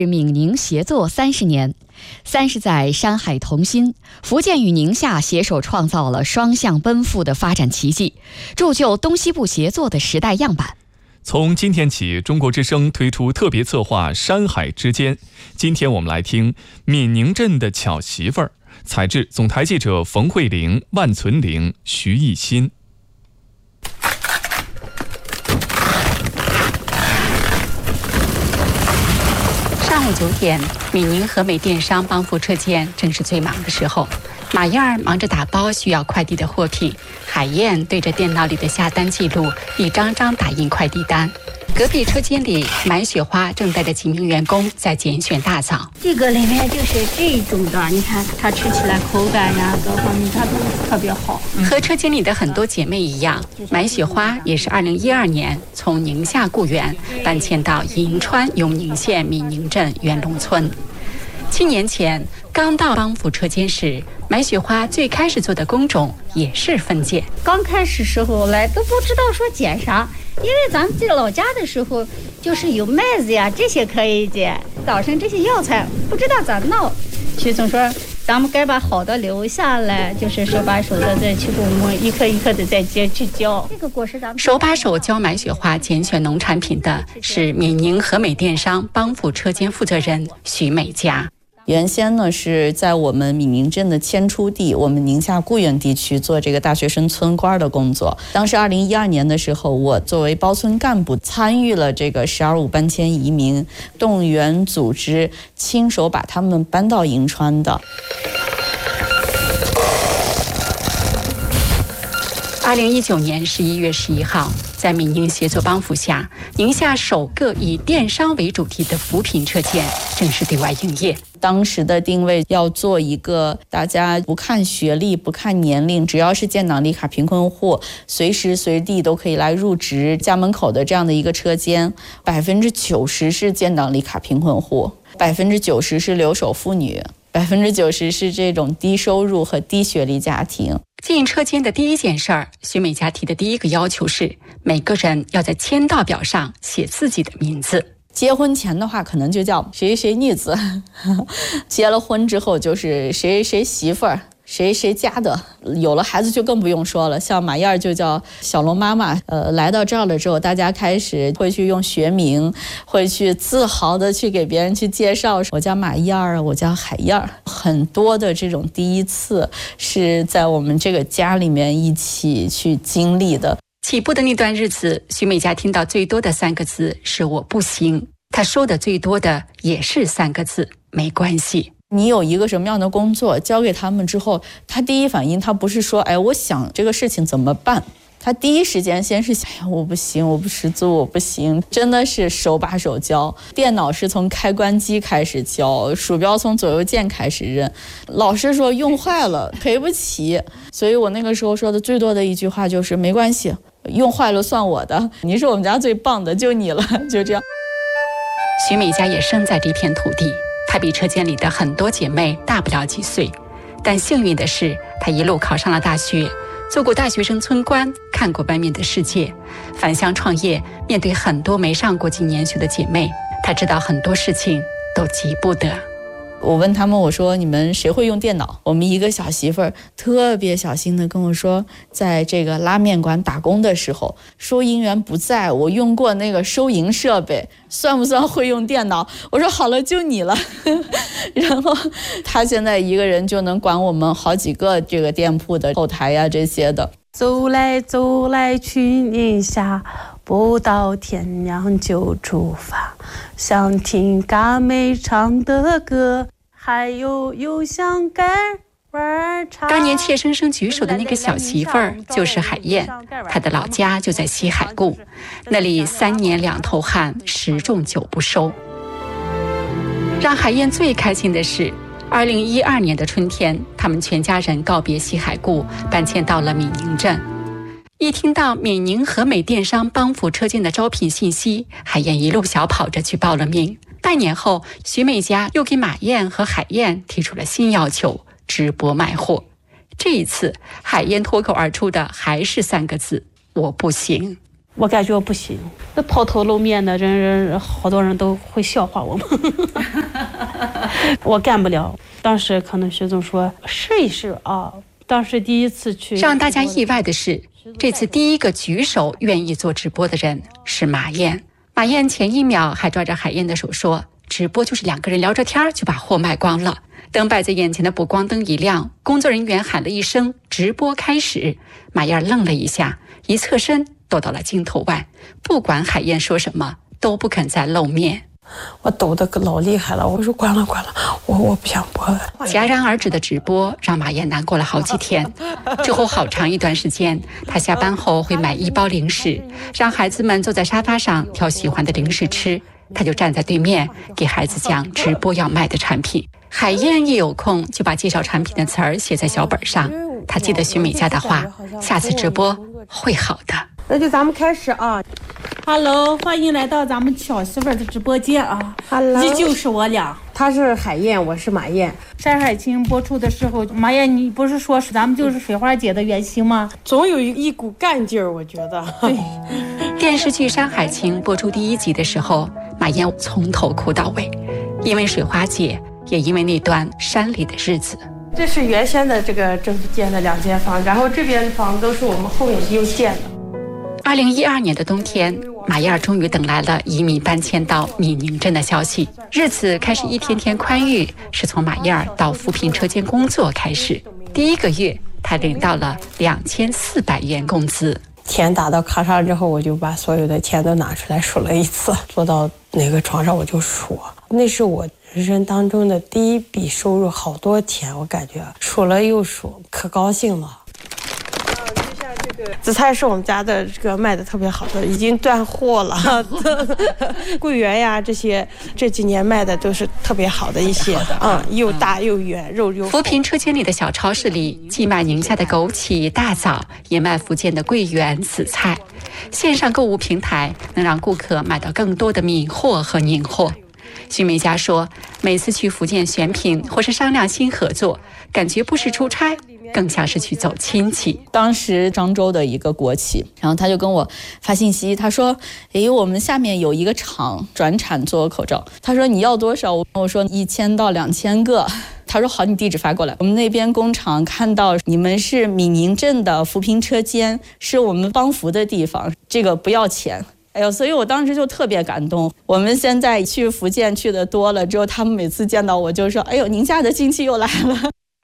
闽宁协作30年，30载山海同心，福建与宁夏携手创造了双向奔赴的发展奇迹，铸就东西部协作的时代样板。 从今天起，中国之声推出特别策划《山海之间》。今天我们来听闽宁镇的巧媳妇儿，采制总台记者冯慧玲、万存玲、徐艺新。 上午9点，闽宁和美电商帮扶车间正是最忙的时候。马燕儿忙着打包需要快递的货品，海燕对着电脑里的下单记录，一张张打印快递单。隔壁车间里，买雪花正带着几名员工在拣选大枣。 这个里面就是这种的，你看它吃起来口感呀，各方面它都特别好。 和车间里的很多姐妹一样，买雪花也是2012年从宁夏固原搬迁到银川永宁县闽宁镇元龙村。7年前刚到帮扶车间时，买雪花最开始做的工种也是分拣。 刚开始时候来都不知道说捡啥，因为咱们在老家的时候就是有麦子呀这些可以捡，早上这些药材不知道咋弄。徐总说咱们该把好的留下来，就是手把手的再去给我们一颗一颗的再接去浇。这个果实咱们手把手教买雪花拣选农产品的是闽宁和美电商帮扶车间负责人徐美佳。 原先呢是在我们闽宁镇的迁出地，我们宁夏固原地区做这个大学生村官的工作。当时2012年的时候，我作为包村干部参与了这个12.5搬迁移民，动员组织亲手把他们搬到银川的。 2019年11月11号，在闽宁协作帮扶下，宁夏首个以电商为主题的扶贫车间正式对外营业。 当时的定位要做一个大家不看学历、不看年龄，只要是建档立卡贫困户，随时随地都可以来入职家门口的这样的一个车间。90%是建档立卡贫困户，90%是留守妇女，90%是这种低收入和低学历家庭。 进车间的第一件事儿，徐美佳提的第一个要求是，每个人要在签到表上写自己的名字。 结婚前的话可能就叫谁谁女子，结了婚之后就是谁谁媳妇儿，谁谁家的，有了孩子就更不用说了，像马燕就叫小龙妈妈。来到这儿了之后，大家开始会去用学名，会去自豪的去给别人去介绍，我叫马燕儿，我叫海燕儿。很多的这种第一次是在我们这个家里面一起去经历的。 起步的那段日子，徐美佳听到最多的3个字是我不行，她说的最多的也是3个字，没关系。 你有一个什么样的工作交给他们之后，他第一反应他不是说我想这个事情怎么办，他第一时间先是想我不行，我不识字，我不行，真的是手把手教。电脑是从开关机开始教，鼠标从左右键开始认，老师说用坏了赔不起，所以我那个时候说的最多的一句话就是没关系，用坏了算我的，你是我们家最棒的，就你了，就这样。 徐美佳也生在这片土地，她比车间里的很多姐妹大不了几岁，但幸运的是，她一路考上了大学，做过大学生村官，看过外面的世界。返乡创业，面对很多没上过几年学的姐妹，她知道很多事情都急不得。 我问他们，我说你们谁会用电脑？我们一个小媳妇儿特别小心的跟我说，在这个拉面馆打工的时候，收银员不在，我用过那个收银设备，算不算会用电脑？我说好了，就你了。然后他现在一个人就能管我们好几个这个店铺的后台呀这些的。 走来走来去宁夏，不到天亮就出发，想听嘎妹唱的歌，还有想跟玩唱。 当年怯生生举手的那个小媳妇儿就是海燕，她的老家就在西海固，那里3年2头旱，10种9不收。让海燕最开心的是2012年的春天，他们全家人告别西海固，搬迁到了闽宁镇。一听到闽宁和美电商帮扶车间的招聘信息，海燕一路小跑着去报了名。半年后，徐美佳又给马燕和海燕提出了新要求，直播卖货。这一次，海燕脱口而出的还是3个字：我不行。 我感觉我不行，那抛头露面的人，好多人都会笑话我们。我干不了。当时可能徐总说试一试啊。当时第一次去， 让大家意外的是，这次第一个举手愿意做直播的人是马燕。马燕前一秒还抓着海燕的手说，直播就是2个人聊着天就把货卖光了。等摆在眼前的补光灯一亮，工作人员喊了一声直播开始，马燕愣了一下，一侧身躲到了镜头外，不管海燕说什么都不肯再露面。 我抖得老厉害了，我说关了，我不想播了。 戛然而止的直播让马燕难过了好几天。之后好长一段时间，她下班后会买1包零食，让孩子们坐在沙发上挑喜欢的零食吃，她就站在对面给孩子讲直播要卖的产品。海燕一有空就把介绍产品的词儿写在小本上，她记得徐美佳的话，下次直播会好的。 那就咱们开始啊。 Hello， 欢迎来到咱们巧媳妇的直播间啊。 Hello， 依旧是我俩， 她是海燕，我是马燕。 《山海情》播出的时候，马燕，你不是说咱们就是水花姐的原型吗？ 总有一股干劲儿，我觉得。 对。 电视剧《山海情》播出第1集的时候，马燕从头哭到尾，因为水花姐，也因为那段山里的日子。 这是原先的这个政府建的2间房，然后这边的房都是我们后面又建的。 2012年的冬天，马燕终于等来了移民搬迁到闽宁镇的消息，日子开始一天天宽裕，是从马燕到扶贫车间工作开始。第1个月，她领到了2400元工资。 钱打到卡上之后，我就把所有的钱都拿出来数了一次，坐到哪个床上我就数。那是我人生当中的第1笔收入，好多钱，我感觉数了又数，可高兴了。紫菜是我们家的这个卖的特别好的，已经断货了。桂圆呀，这几年卖的都是特别好的一些，又大又圆，肉又。 扶贫车间里的小超市里，既卖宁夏的枸杞、大枣，也卖福建的桂圆、紫菜。线上购物平台能让顾客买到更多的闽货和宁货。徐美佳说，每次去福建选品或是商量新合作，感觉不是出差，更像是去走亲戚。 当时漳州的一个国企，然后他就跟我发信息，他说我们下面有一个厂转产做口罩，他说你要多少？我说1000到2000个。他说好，你地址发过来。我们那边工厂看到你们是闽宁镇的扶贫车间，是我们帮扶的地方，这个不要钱。所以我当时就特别感动。我们现在去福建去的多了之后，他们每次见到我就说宁夏的亲戚又来了。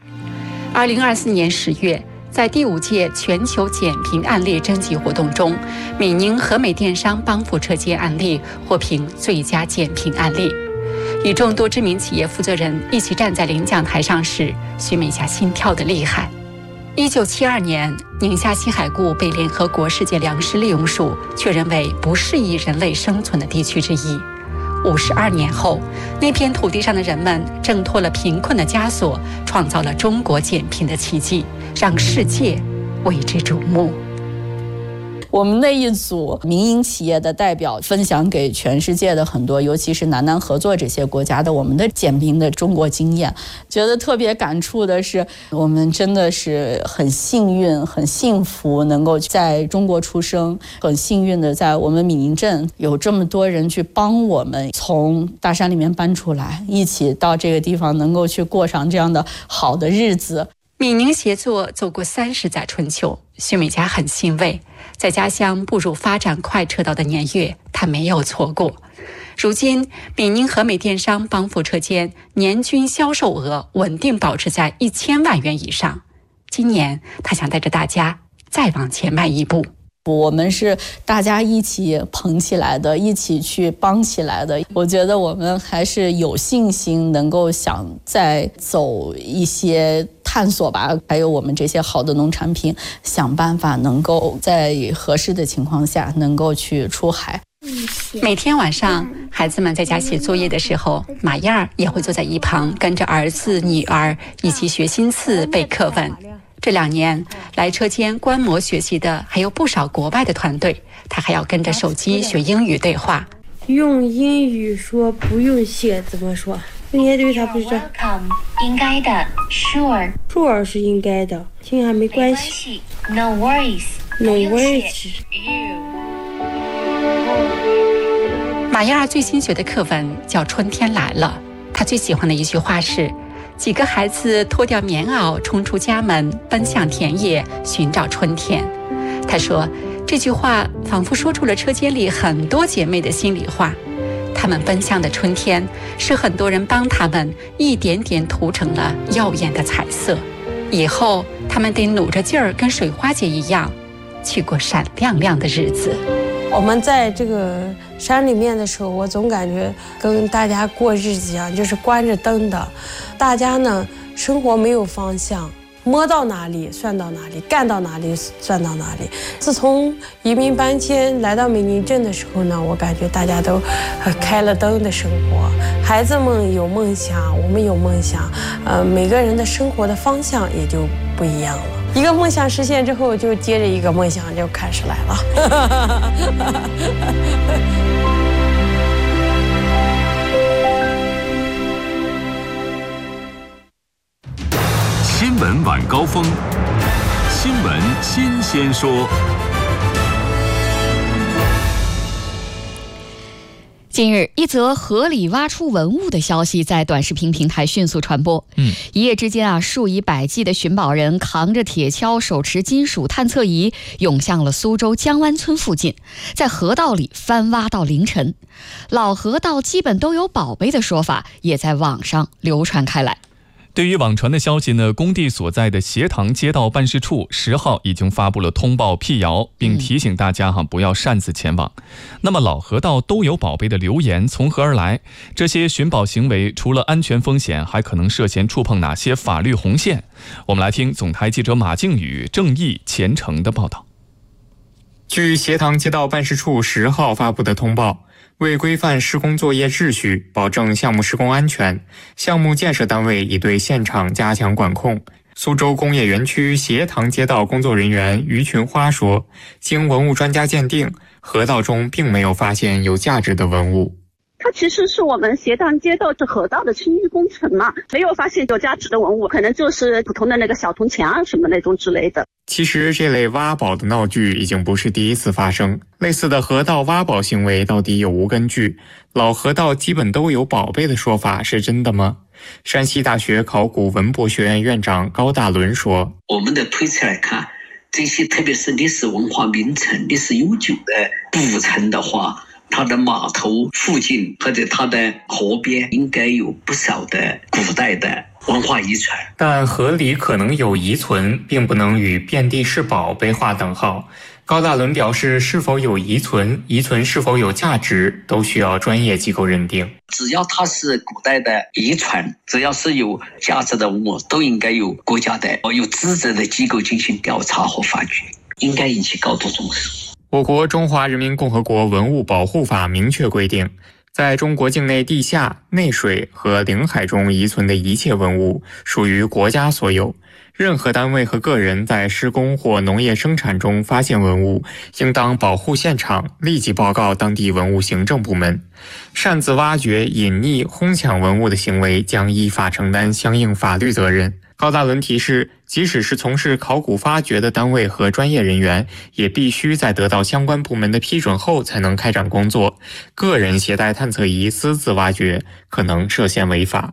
2024年10月，在第5届全球减贫案例征集活动中，闽宁和美电商帮扶车间案例获评最佳减贫案例。与众多知名企业负责人一起站在领奖台上时，徐美佳心跳得厉害。1972年，宁夏西海固被联合国世界粮食利用署确认为不适宜人类生存的地区之一。52年后，那片土地上的人们挣脱了贫困的枷锁，创造了中国减贫的奇迹，让世界为之瞩目。 我们那一组民营企业的代表分享给全世界的很多，尤其是南南合作这些国家的我们的减贫的中国经验，觉得特别感触的是，我们真的是很幸运、很幸福，能够在中国出生，很幸运的在我们闽宁镇有这么多人去帮我们从大山里面搬出来，一起到这个地方能够去过上这样的好的日子。 闽宁协作走过30载春秋，徐美佳很欣慰，在家乡步入发展快车道的年月，她没有错过。如今，闽宁和美电商帮扶车间年均销售额稳定保持在1000万元以上。今年，她想带着大家再往前迈一步。 我们是大家一起捧起来的，一起去帮起来的。我觉得我们还是有信心能够想再走一些探索吧，还有我们这些好的农产品，想办法能够在合适的情况下能够去出海。 每天晚上，孩子们在家写作业的时候，马燕儿也会坐在一旁跟着儿子、女儿一起学新词、背课文。这2年来车间观摩学习的还有不少国外的团队，他还要跟着手机学英语对话。 用英语说不用写怎么说？应该对他不知道。 应该的 ，sure 是应该的，听还没关系。 No worries。 No worries。 马燕儿最新学的课文叫《春天来了》，她最喜欢的一句话是：几个孩子脱掉棉袄，冲出家门，奔向田野，寻找春天。她说，这句话仿佛说出了车间里很多姐妹的心里话。她们奔向的春天，是很多人帮她们一点点涂成了耀眼的彩色。以后，她们得努着劲儿，跟水花姐一样，去过闪亮亮的日子。 我们在这个山里面的时候，我总感觉跟大家过日子一样，就是关着灯的。大家呢，生活没有方向，摸到哪里算到哪里，干到哪里算到哪里。自从移民搬迁来到美宁镇的时候呢，我感觉大家都开了灯的生活，孩子们有梦想，我们有梦想，每个人的生活的方向也就不一样了。一个梦想实现之后，就接着一个梦想就开始来了。 新闻晚高峰，新闻新鲜说。 近日，一则河里挖出文物的消息在短视频平台迅速传播。一夜之间数以百计的寻宝人扛着铁锹，手持金属探测仪，涌向了苏州江湾村附近，在河道里翻挖到凌晨。老河道基本都有宝贝的说法也在网上流传开来。 对于网传的消息呢，工地所在的协塘街道办事处10号已经发布了通报辟谣，并提醒大家不要擅自前往。那么老河道都有宝贝的流言从何而来？这些寻宝行为除了安全风险，还可能涉嫌触碰哪些法律红线？我们来听总台记者马靖宇、郑毅、虔诚的报道。 据协塘街道办事处10号发布的通报，为规范施工作业秩序，保证项目施工安全，项目建设单位已对现场加强管控。苏州工业园区协塘街道工作人员于群花说，经文物专家鉴定，河道中并没有发现有价值的文物。 它其实是我们协塘街道这河道的清淤工程嘛，没有发现有价值的文物，可能就是普通的那个小铜钱啊什么那种之类的。 其实这类挖宝的闹剧已经不是第一次发生，类似的河道挖宝行为到底有无根据？老河道基本都有宝贝的说法是真的吗？山西大学考古文博学院院长高大伦说， 我们的推测来看，这些特别是历史文化名城、历史悠久的古城的话，它的码头附近或者它的河边应该有不少的古代的文化遗存， 但河里可能有遗存，并不能与遍地是宝被划等号。高大伦表示，是否有遗存，遗存是否有价值，都需要专业机构认定。 只要它是古代的遗存，只要是有价值的文物，都应该有国家的有资质的机构进行调查和发掘，应该引起高度重视。 我国中华人民共和国文物保护法明确规定，在中国境内地下、内水和领海中遗存的一切文物属于国家所有。任何单位和个人在施工或农业生产中发现文物，应当保护现场，立即报告当地文物行政部门。擅自挖掘、隐匿、哄抢文物的行为将依法承担相应法律责任。高大伦提示，即使是从事考古发掘的单位和专业人员，也必须在得到相关部门的批准后才能开展工作。个人携带探测仪私自挖掘，可能涉嫌违法。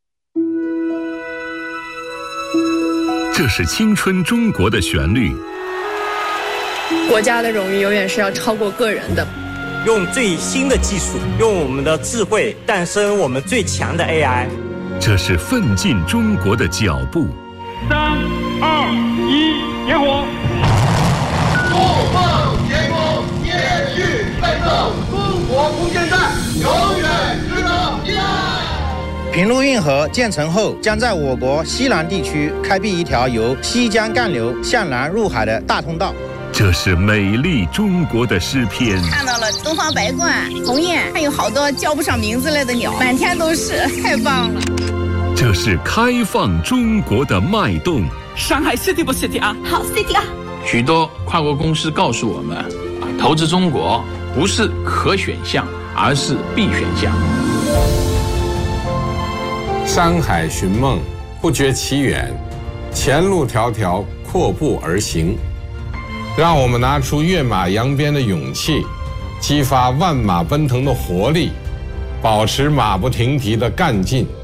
这是青春中国的旋律。 国家的荣誉永远是要超过个人的。 用最新的技术，用我们的智慧，诞生我们最强的 AI。 这是奋进中国的脚步。 3、2、1，点火！ 不放前功，延续奋斗，中国空间站永远值得依赖。 平陆运河建成后，将在我国西南地区开辟一条由西江干流向南入海的大通道。 这是美丽中国的诗篇。 看到了东方白鹳、鸿雁，还有好多叫不上名字类的鸟，满天都是，太棒了。 这是开放中国的脉动。 上海 City 不 City 啊？ 好 City 啊！ 许多跨国公司告诉我们，投资中国不是可选项，而是必选项。 山海寻梦，不觉其远，前路迢迢，阔步而行。让我们拿出跃马扬鞭的勇气， 激发万马奔腾的活力，保持马不停蹄的干劲。